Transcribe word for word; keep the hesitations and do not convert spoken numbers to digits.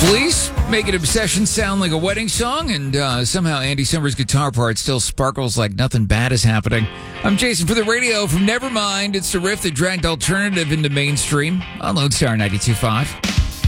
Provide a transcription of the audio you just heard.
Police make an obsession sound like a wedding song, and uh, somehow Andy Summers' guitar part still sparkles like nothing bad is happening. I'm Jason for the radio from Nevermind. It's the riff that dragged alternative into mainstream on Lone Star ninety-two point five.